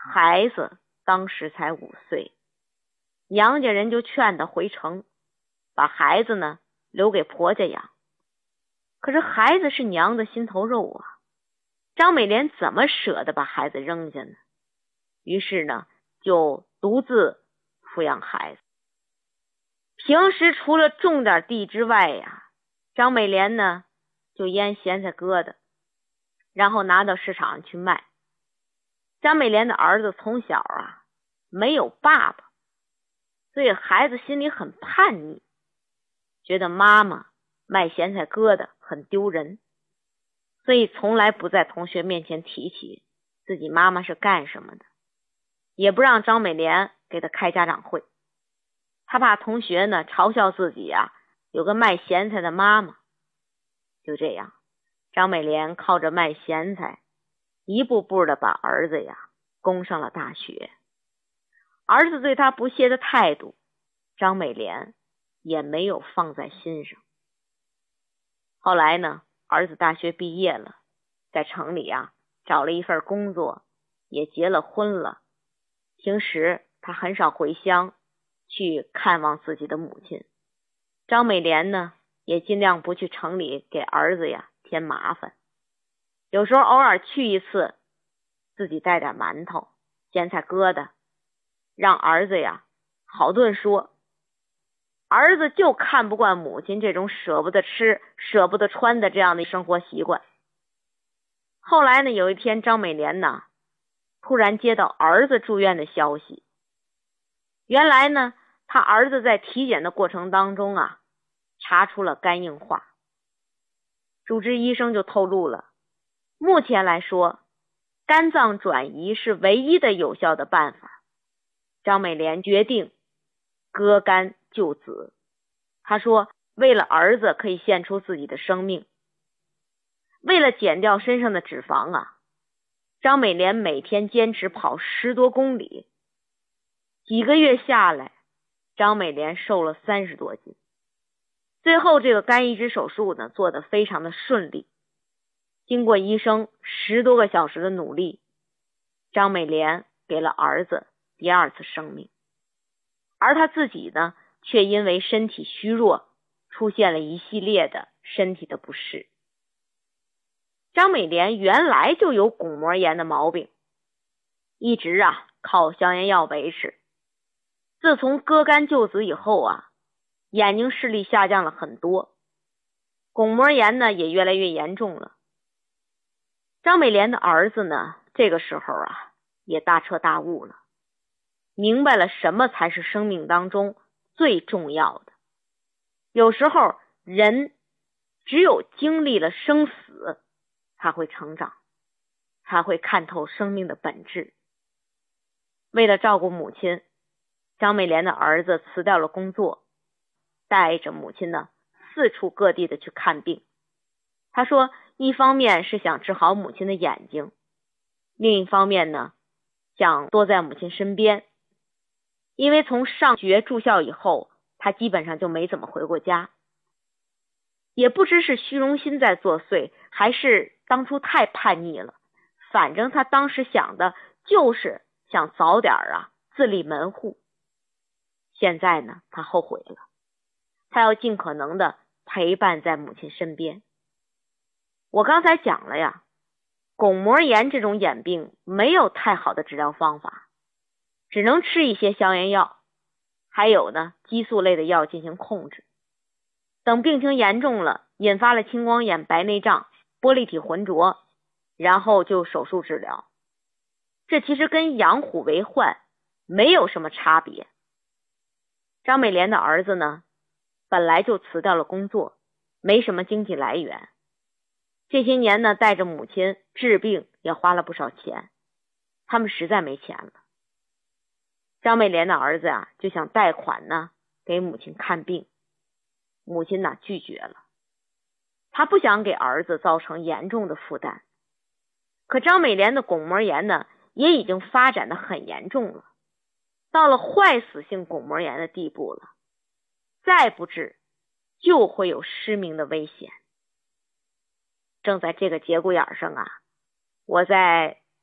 孩子当时才5岁，娘家人就劝他回城，把孩子呢留给婆家养。可是孩子是娘的心头肉啊，张美莲怎么舍得把孩子扔下呢？于是呢，就独自抚养孩子。平时除了种点地之外呀，张美莲呢就腌咸菜疙瘩，然后拿到市场上去卖。张美莲的儿子从小啊没有爸爸，所以孩子心里很叛逆，觉得妈妈卖咸菜疙瘩很丢人，所以从来不在同学面前提起自己妈妈是干什么的，也不让张美莲给他开家长会。他怕同学呢嘲笑自己啊有个卖咸菜的妈妈。就这样，张美莲靠着卖咸菜，一步步的把儿子呀供上了大学。儿子对他不屑的态度，张美莲也没有放在心上。后来呢，儿子大学毕业了，在城里啊找了一份工作，也结了婚了。平时他很少回乡去看望自己的母亲。张美莲呢也尽量不去城里给儿子呀添麻烦，有时候偶尔去一次，自己带点馒头咸菜疙瘩，让儿子呀好顿说。儿子就看不惯母亲这种舍不得吃舍不得穿的这样的生活习惯。后来呢，有一天张美莲呢突然接到儿子住院的消息。原来呢，他儿子在体检的过程当中啊查出了肝硬化。主治医生就透露了，目前来说肝脏转移是唯一的有效的办法。张美莲决定割肝救子。他说为了儿子可以献出自己的生命。为了减掉身上的脂肪啊，张美莲每天坚持跑10多公里。几个月下来，张美莲瘦了30多斤。最后这个肝移植手术呢做得非常的顺利。经过医生10多个小时的努力，张美莲给了儿子第2次生命。而他自己呢却因为身体虚弱，出现了一系列的身体的不适。张美莲原来就有巩膜炎的毛病，一直啊靠消炎药维持。自从割肝救子以后啊，眼睛视力下降了很多，巩膜炎呢也越来越严重了。张美莲的儿子呢这个时候啊也大彻大悟了，明白了什么才是生命当中最重要的。有时候人只有经历了生死，才会成长，才会看透生命的本质。为了照顾母亲，张美莲的儿子辞掉了工作，带着母亲呢四处各地的去看病。他说一方面是想治好母亲的眼睛，另一方面呢想多在母亲身边。因为从上学住校以后，他基本上就没怎么回过家。也不知是虚荣心在作祟，还是当初太叛逆了，反正他当时想的就是想早点自立门户。现在呢他后悔了，他要尽可能的陪伴在母亲身边。我刚才讲了呀，巩膜炎这种眼病没有太好的治疗方法，只能吃一些消炎药，还有呢激素类的药进行控制。等病情严重了，引发了青光眼、白内障、玻璃体浑浊，然后就手术治疗。这其实跟养虎为患没有什么差别。张美莲的儿子呢本来就辞掉了工作，没什么经济来源，这些年呢带着母亲治病也花了不少钱，他们实在没钱了。张美莲的儿子就想贷款呢给母亲看病，母亲呢拒绝了。他不想给儿子造成严重的负担。可张美莲的巩膜炎呢也已经发展得很严重了，到了坏死性巩膜炎的地步了，再不治就会有失明的危险。正在这个节骨眼上我在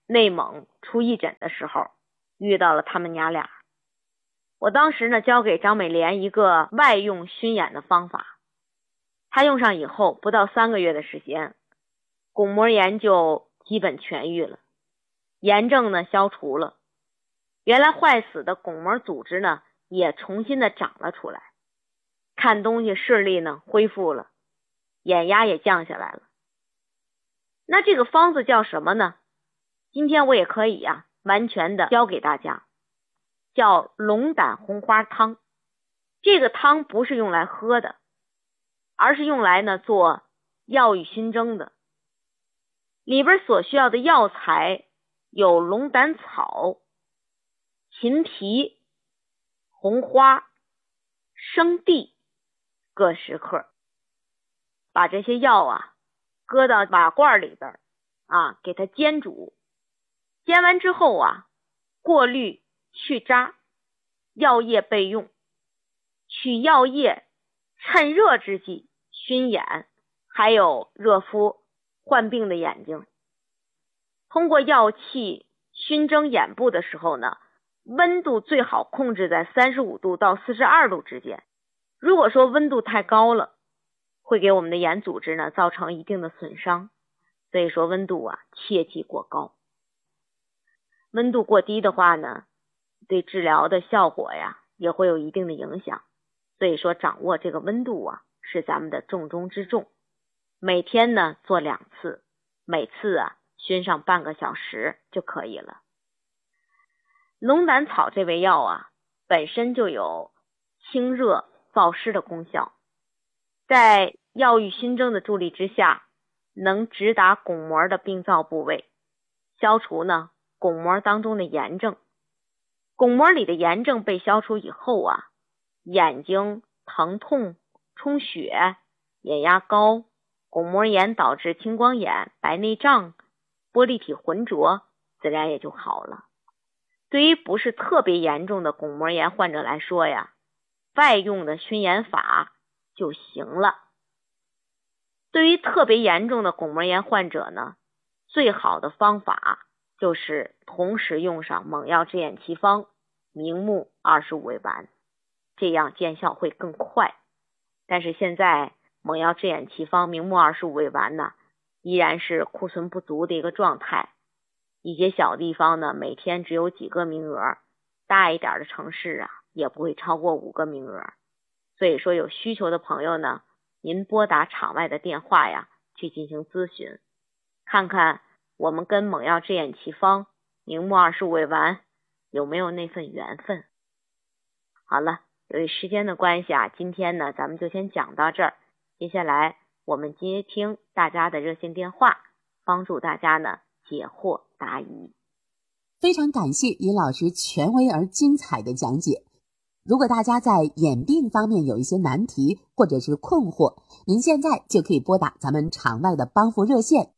内蒙出义诊的时候遇到了他们娘俩。我当时呢教给张美莲一个外用熏眼的方法，她用上以后不到3个月的时间，巩膜炎就基本痊愈了，炎症呢消除了，原来坏死的巩膜组织呢也重新的长了出来，看东西视力呢恢复了，眼压也降下来了。那这个方子叫什么呢？今天我也可以完全的教给大家，叫龙胆红花汤。这个汤不是用来喝的，而是用来呢做药浴熏蒸的。里边所需要的药材有龙胆草、芹皮、红花、生地各10克。把这些药搁到瓦罐里边给它煎煮，煎完之后过滤去渣，药液备用。取药液，趁热之际熏眼，还有热敷患病的眼睛。通过药气熏蒸眼部的时候呢，温度最好控制在35度到42度之间。如果说温度太高了，会给我们的眼组织呢造成一定的损伤，所以说温度切忌过高。温度过低的话呢，对治疗的效果也会有一定的影响，所以说掌握这个温度是咱们的重中之重。每天呢做2次，每次熏上半个小时就可以了。龙胆草这味药本身就有清热燥湿的功效，在药浴熏蒸的助力之下，能直达巩膜的病灶部位，消除呢巩膜当中的炎症。巩膜里的炎症被消除以后眼睛疼痛、充血、眼压高、巩膜炎导致青光眼、白内障、玻璃体浑浊，自然也就好了。对于不是特别严重的巩膜炎患者来说外用的熏眼法就行了。对于特别严重的巩膜炎患者呢，最好的方法就是同时用上猛药治眼奇方明目25味丸，这样见效会更快。但是现在猛药治眼奇方明目25味丸呢，依然是库存不足的一个状态。一些小地方呢，每天只有几个名额，大一点的城市也不会超过5个名额。所以说有需求的朋友呢，您拨打场外的电话去进行咨询，看看我们跟猛药治眼奇方明目25味丸有没有那份缘分。好了，由于时间的关系今天呢咱们就先讲到这儿。接下来我们接听大家的热线电话，帮助大家呢解惑答疑。 非常感谢李老师权威而精彩的讲解。如果大家在眼病方面有一些难题或者是困惑，您现在就可以拨打咱们场外的帮扶热线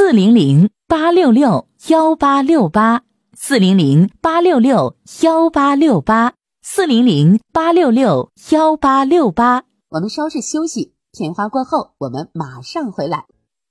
400-866-1868 400-866-1868 400-866-1868。 我们稍事休息，片花过后我们马上回来。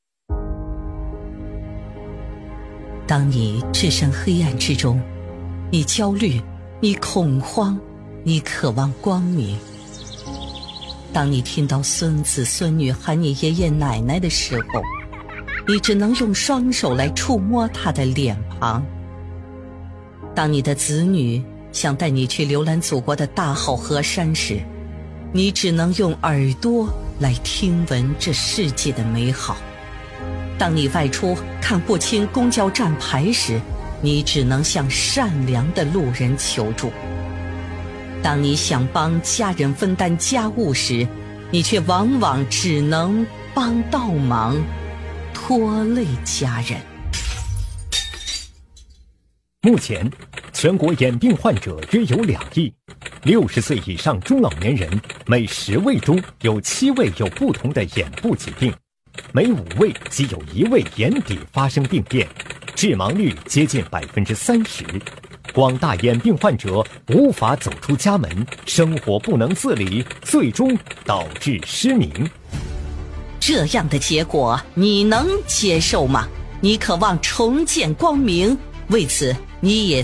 当你置身黑暗之中，你焦虑，你恐慌，你渴望光明。当你听到孙子孙女喊你爷爷奶奶的时候，你只能用双手来触摸他的脸庞。当你的子女想带你去浏览祖国的大好河山时，你只能用耳朵来听闻这世界的美好。当你外出看不清公交站牌时，你只能向善良的路人求助。当你想帮家人分担家务时，你却往往只能帮倒忙，拖累家人。 目前全国眼病患者约有2亿，60岁以上中老年人每10位中有7位有不同的眼部疾病，每5位即有1位眼底发生病变，致盲率接近30%。广大眼病患者无法走出家门，生活不能自理，最终导致失明。 这样的结果你能接受吗？ 你渴望重见光明，为此你也